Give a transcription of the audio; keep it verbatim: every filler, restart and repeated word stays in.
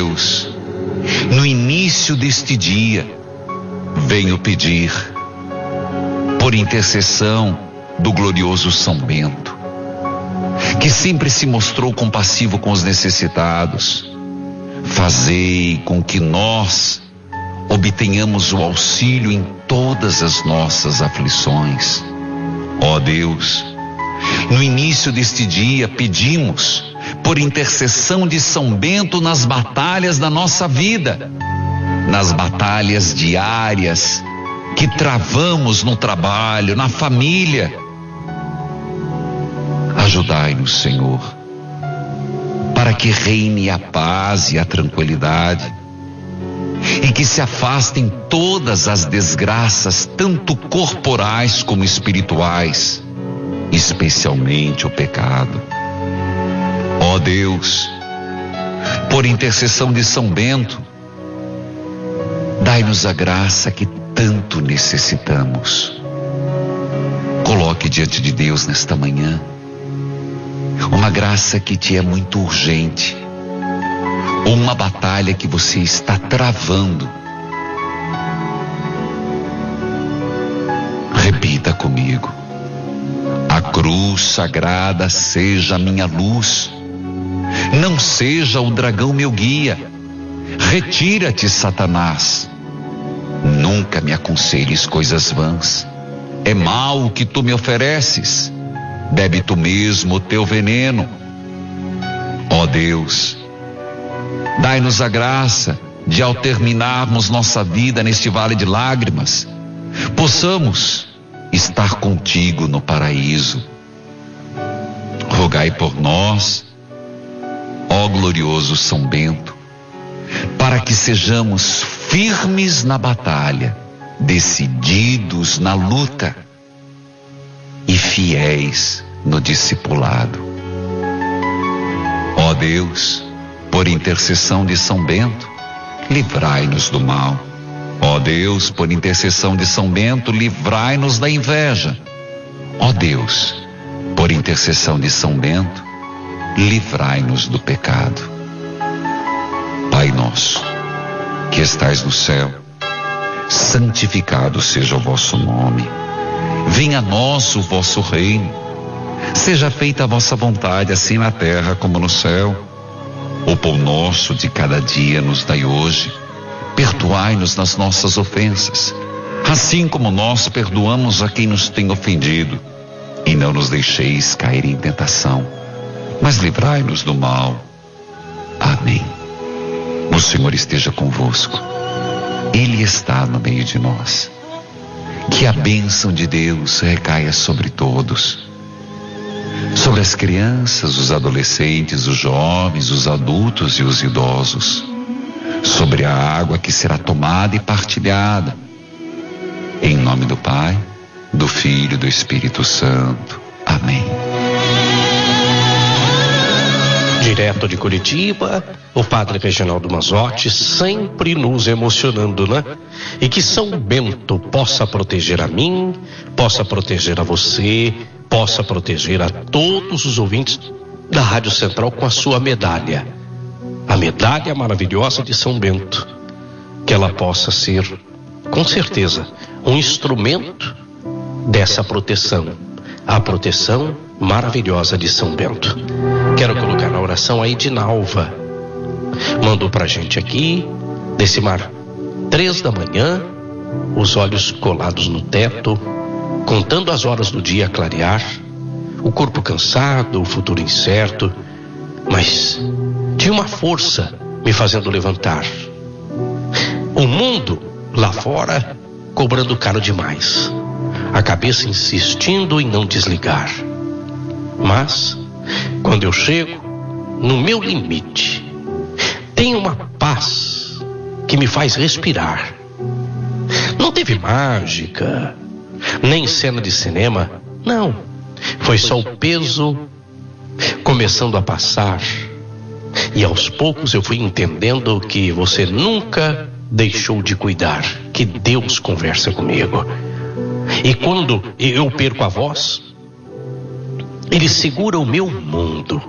Deus, no início deste dia, venho pedir, por intercessão do glorioso São Bento, que sempre se mostrou compassivo com os necessitados, fazei com que nós obtenhamos o auxílio em todas as nossas aflições. Ó Deus, no início deste dia pedimos, por intercessão de São Bento, nas batalhas da nossa vida, nas batalhas diárias que travamos no trabalho, na família. Ajudai-nos, Senhor, para que reine a paz e a tranquilidade, e que se afastem todas as desgraças, tanto corporais como espirituais, especialmente o pecado. Ó Deus, por intercessão de São Bento, dai-nos a graça que tanto necessitamos. Coloque diante de Deus nesta manhã uma graça que te é muito urgente, ou uma batalha que você está travando. Repita comigo: a cruz sagrada seja a minha luz, não seja o dragão meu guia. Retira-te, Satanás. Nunca me aconselhes coisas vãs. É mal o que tu me ofereces. Bebe tu mesmo o teu veneno. Ó Deus, dai-nos a graça de, ao terminarmos nossa vida neste vale de lágrimas, possamos estar contigo no paraíso. Rogai por nós, ó glorioso São Bento, para que sejamos firmes na batalha, decididos na luta e fiéis no discipulado. Ó Deus, por intercessão de São Bento, livrai-nos do mal. Ó Deus, por intercessão de São Bento, livrai-nos da inveja. Ó Deus, por intercessão de São Bento, livrai-nos do pecado. Pai nosso, que estais no céu, santificado seja o vosso nome. Venha a nós o vosso reino. Seja feita a vossa vontade, assim na terra como no céu. O pão nosso de cada dia nos dai hoje. Perdoai-nos nas nossas ofensas, assim como nós perdoamos a quem nos tem ofendido. E não nos deixeis cair em tentação, mas livrai-nos do mal. Amém. O Senhor esteja convosco. Ele está no meio de nós. Que a bênção de Deus recaia sobre todos, sobre as crianças, os adolescentes, os jovens, os adultos e os idosos, sobre a água que será tomada e partilhada. Em nome do Pai, do Filho e do Espírito Santo. Amém. Direto de Curitiba, o Padre Reginaldo Mazzotti, sempre nos emocionando, né? E que São Bento possa proteger a mim, possa proteger a você, possa proteger a todos os ouvintes da Rádio Central com a sua medalha. A medalha maravilhosa de São Bento. Que ela possa ser, com certeza, um instrumento dessa proteção. A proteção maravilhosa de São Bento. Quero colocar na oração a Edinalva. Mandou pra gente aqui, desse mar, três da manhã, os olhos colados no teto, contando as horas do dia a clarear, o corpo cansado, o futuro incerto, mas tinha uma força me fazendo levantar. O mundo lá fora cobrando caro demais, a cabeça insistindo em não desligar. Mas quando eu chego no meu limite, tem uma paz que me faz respirar. Não teve mágica, nem cena de cinema, não. Foi só o peso começando a passar. E aos poucos eu fui entendendo que você nunca deixou de cuidar, que Deus conversa comigo. E quando eu perco a voz, Ele segura o meu mundo.